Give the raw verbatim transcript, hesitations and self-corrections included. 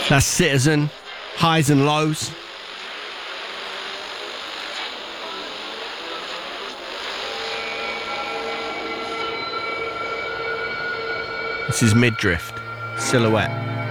That's Citizen, Highs and Lows. This is Midrift, Silhouette.